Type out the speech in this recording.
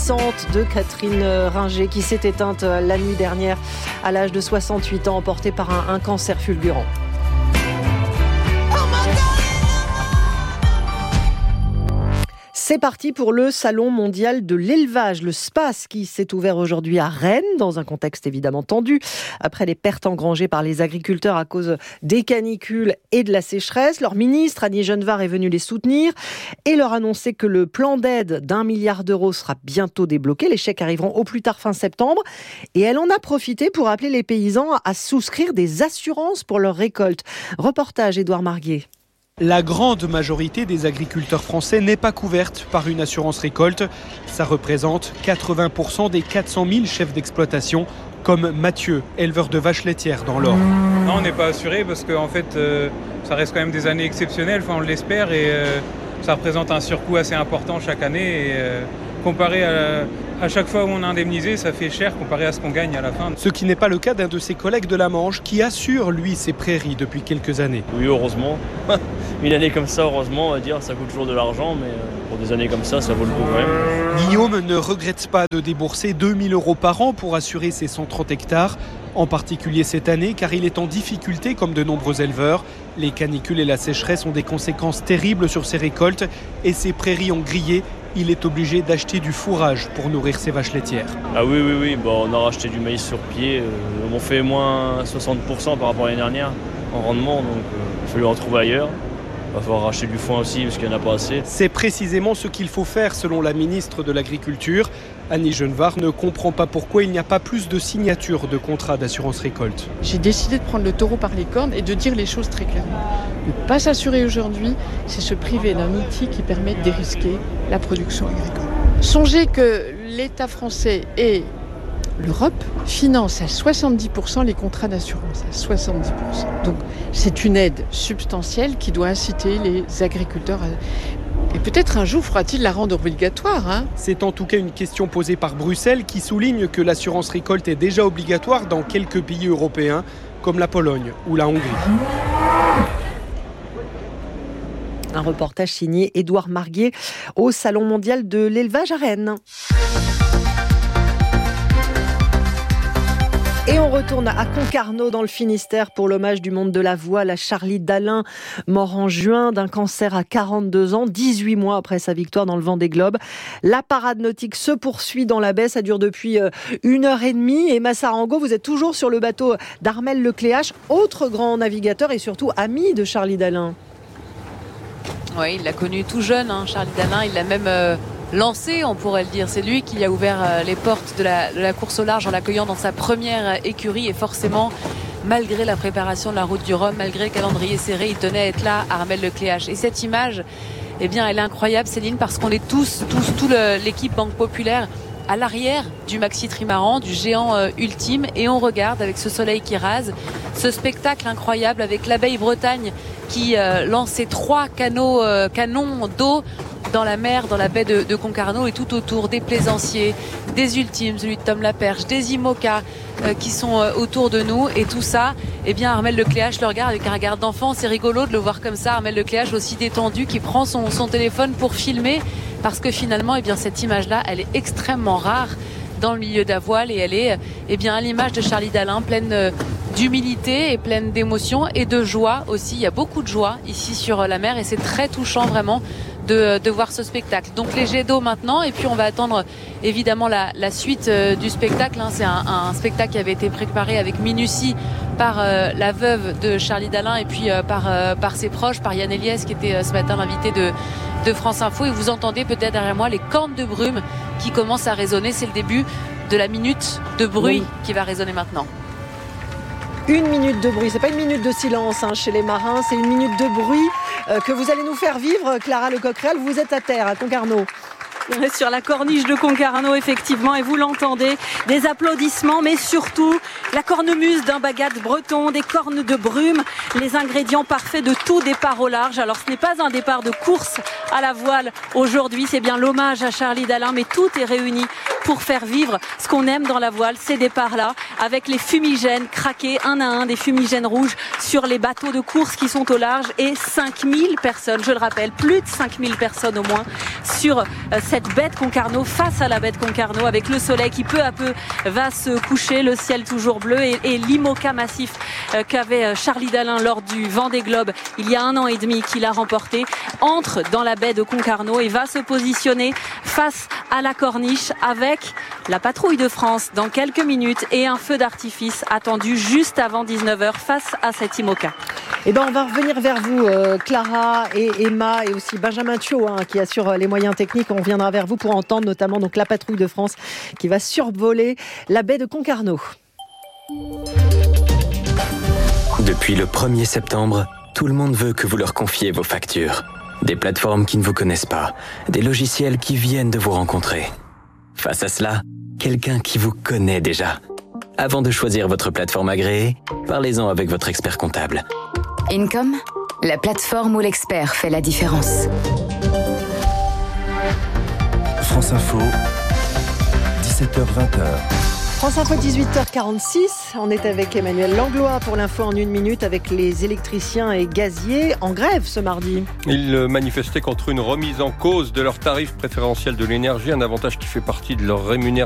puissante de Catherine Ringer qui s'est éteinte la nuit dernière à l'âge de 68 ans, emportée par un cancer fulgurant. C'est parti pour le Salon mondial de l'élevage, le SPACE, qui s'est ouvert aujourd'hui à Rennes, dans un contexte évidemment tendu, après les pertes engrangées par les agriculteurs à cause des canicules et de la sécheresse. Leur ministre, Annie Genevard, est venue les soutenir et leur annoncer que le plan d'aide d'1 milliard d'euros sera bientôt débloqué. Les chèques arriveront au plus tard fin septembre. Et elle en a profité pour appeler les paysans à souscrire des assurances pour leur récolte. Reportage Édouard Marguet. La grande majorité des agriculteurs français n'est pas couverte par une assurance récolte. Ça représente 80% des 400 000 chefs d'exploitation, comme Mathieu, éleveur de vaches laitières dans l'Or. Non, on n'est pas assuré parce que en fait, ça reste quand même des années exceptionnelles, on l'espère, et ça représente un surcoût assez important chaque année. Et, comparé à chaque fois où on est indemnisé, ça fait cher comparé à ce qu'on gagne à la fin. Ce qui n'est pas le cas d'un de ses collègues de la Manche qui assure, lui, ses prairies depuis quelques années. Oui, heureusement. Une année comme ça, heureusement, on va dire, ça coûte toujours de l'argent, mais pour des années comme ça vaut le coup quand même. Guillaume ne regrette pas de débourser 2 000 € par an pour assurer ses 130 hectares, en particulier cette année, car il est en difficulté comme de nombreux éleveurs. Les canicules et la sécheresse ont des conséquences terribles sur ses récoltes et ses prairies ont grillé. Il est obligé d'acheter du fourrage pour nourrir ses vaches laitières. Ah oui, on a racheté du maïs sur pied. On fait moins 60% par rapport à l'année dernière en rendement, donc il faut lui en trouver ailleurs. Il va falloir racheter du foin aussi parce qu'il n'y en a pas assez. C'est précisément ce qu'il faut faire selon la ministre de l'Agriculture. Annie Genevard ne comprend pas pourquoi il n'y a pas plus de signatures de contrats d'assurance récolte. J'ai décidé de prendre le taureau par les cornes et de dire les choses très clairement. Ne pas s'assurer aujourd'hui, c'est se priver d'un outil qui permet de dérisquer la production agricole. Songez que l'État français et l'Europe financent à 70% les contrats d'assurance, à 70%. Donc c'est une aide substantielle qui doit inciter les agriculteurs à... Et peut-être un jour fera-t-il la rendre obligatoire. C'est en tout cas une question posée par Bruxelles qui souligne que l'assurance récolte est déjà obligatoire dans quelques pays européens comme la Pologne ou la Hongrie. Un reportage signé Édouard Marguet au Salon mondial de l'élevage à Rennes. Et on retourne à Concarneau dans le Finistère pour l'hommage du monde de la voile à Charlie Dalin, mort en juin d'un cancer à 42 ans, 18 mois après sa victoire dans le Vendée Globe. La parade nautique se poursuit dans la baie, ça dure depuis 1h30. Et Massarango, vous êtes toujours sur le bateau d'Armel Lecléache, autre grand navigateur et surtout ami de Charlie Dalin. Oui, il l'a connu tout jeune, Charlie Dalin, il l'a même... lancé, on pourrait le dire. C'est lui qui a ouvert les portes de la course au large en l'accueillant dans sa première écurie, et forcément, malgré la préparation de la route du Rhum, malgré le calendrier serré, il tenait à être là, Armel Lecléache. Et cette image, eh bien, elle est incroyable, Céline, parce qu'on est toute l'équipe Banque Populaire à l'arrière du maxi trimaran, du géant ultime, et on regarde avec ce soleil qui rase, ce spectacle incroyable avec l'abeille Bretagne qui lance ses 3 canons d'eau dans la mer, dans la baie de Concarneau, et tout autour des plaisanciers, des ultimes, celui de Tom Laperche, des IMOCA qui sont autour de nous, et tout ça, eh bien Armel Lecléache le regarde avec un regard d'enfant. C'est rigolo de le voir comme ça, Armel Lecléache aussi détendu, qui prend son téléphone pour filmer, parce que finalement, eh bien cette image-là, elle est extrêmement rare dans le milieu de la voile, et elle est eh bien à l'image de Charlie Dalin, pleine d'humilité et pleine d'émotion et de joie aussi. Il y a beaucoup de joie ici sur la mer, et c'est très touchant vraiment de voir ce spectacle. Donc les jets d'eau maintenant, et puis on va attendre évidemment la suite du spectacle. C'est un spectacle qui avait été préparé avec minutie par la veuve de Charlie Dalin, et puis par ses proches, par Yann Eliès qui était ce matin l'invité de France Info. Et vous entendez peut-être derrière moi les cornes de brume qui commencent à résonner. C'est le début de la minute de bruit qui va résonner maintenant. 1 minute de bruit, c'est pas 1 minute de silence chez les marins, c'est 1 minute de bruit que vous allez nous faire vivre. Clara Lecoq-Réal, vous êtes à terre à Concarneau. Sur la corniche de Concarneau, effectivement, et vous l'entendez, des applaudissements, mais surtout la cornemuse d'un bagad breton, des cornes de brume, les ingrédients parfaits de tout départ au large. Alors ce n'est pas un départ de course à la voile aujourd'hui, c'est bien l'hommage à Charlie Dalin, mais tout est réuni pour faire vivre ce qu'on aime dans la voile, ces départs-là, avec les fumigènes craqués un à un, des fumigènes rouges sur les bateaux de course qui sont au large et 5000 personnes, je le rappelle, plus de 5000 personnes au moins sur cette baie de Concarneau, face à la baie de Concarneau, avec le soleil qui peu à peu va se coucher, le ciel toujours bleu et l'IMOCA massif qu'avait Charlie Dalin lors du Vendée Globe il y a 1 an et demi qu'il a remporté, entre dans la baie de Concarneau et va se positionner face à la corniche avec la patrouille de France dans quelques minutes et un feu d'artifice attendu juste avant 19h face à cet IMOCA. Eh ben, on va revenir vers vous, Clara et Emma et aussi Benjamin Thiot, qui assure les moyens techniques. On reviendra vers vous pour entendre notamment donc la patrouille de France qui va survoler la baie de Concarneau. Depuis le 1er septembre, tout le monde veut que vous leur confiez vos factures. Des plateformes qui ne vous connaissent pas, des logiciels qui viennent de vous rencontrer. Face à cela, quelqu'un qui vous connaît déjà. Avant de choisir votre plateforme agréée, parlez-en avec votre expert comptable. Income, la plateforme où l'expert fait la différence. France Info, 17h-20h. France Info, 18h46. On est avec Emmanuel Langlois pour l'info en 1 minute avec les électriciens et gaziers en grève ce mardi. Ils manifestaient contre une remise en cause de leur tarif préférentiel de l'énergie, un avantage qui fait partie de leur rémunération